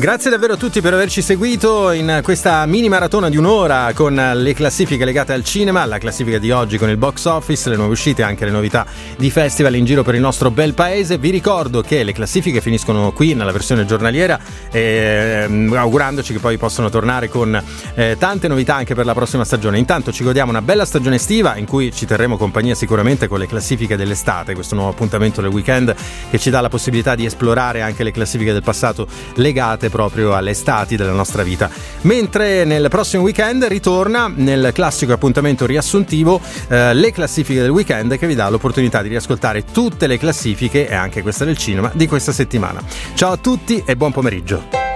Grazie davvero a tutti per averci seguito in questa mini maratona di un'ora con le classifiche legate al cinema, la classifica di oggi con il box office, le nuove uscite e anche le novità di festival in giro per il nostro bel paese. Vi ricordo che le classifiche finiscono qui nella versione giornaliera, augurandoci che poi possano tornare con tante novità anche per la prossima stagione. Intanto ci godiamo una bella stagione estiva in cui ci terremo compagnia sicuramente con le classifiche dell'estate, questo nuovo appuntamento del weekend che ci dà la possibilità di esplorare anche le classifiche del passato legate proprio alle estati della nostra vita. Mentre nel prossimo weekend ritorna nel classico appuntamento riassuntivo le classifiche del weekend, che vi dà l'opportunità di riascoltare tutte le classifiche e anche questa del cinema di questa settimana. Ciao a tutti e buon pomeriggio.